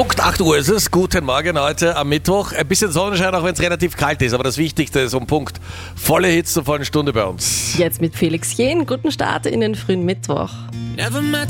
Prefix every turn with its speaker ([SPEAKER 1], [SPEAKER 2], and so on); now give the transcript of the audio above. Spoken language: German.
[SPEAKER 1] Punkt 8 Uhr ist es. Guten Morgen heute am Mittwoch. Ein bisschen Sonnenschein, auch wenn es relativ kalt ist. Aber das Wichtigste ist um Punkt. Volle Hits zur vollen Stunde bei uns.
[SPEAKER 2] Jetzt mit Felix Jähn. Guten Start in den frühen Mittwoch.
[SPEAKER 3] Never met